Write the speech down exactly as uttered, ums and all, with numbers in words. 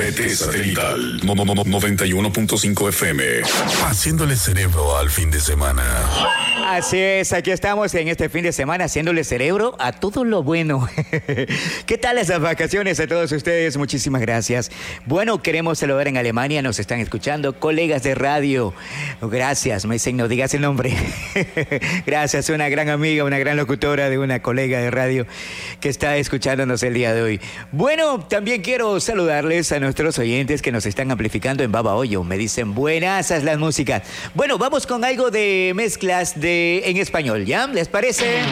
Red Satelital no, no, no, noventa y uno punto cinco F M. Haciéndole cerebro al fin de semana. Así es, aquí estamos en este fin de semana haciéndole cerebro a todo lo bueno. ¿Qué tal esas vacaciones a todos ustedes? Muchísimas gracias. Bueno, queremos saludar en Alemania, nos están escuchando, colegas de radio. Gracias, me dicen, no digas el nombre. Gracias, una gran amiga, una gran locutora de una colega de radio que está escuchándonos el día de hoy. Bueno, también quiero saludarles a nuestros oyentes que nos están amplificando en Babahoyo. Me dicen, buenas las músicas. Bueno, vamos con algo de mezclas de en español, ¿ya? ¿Les parece?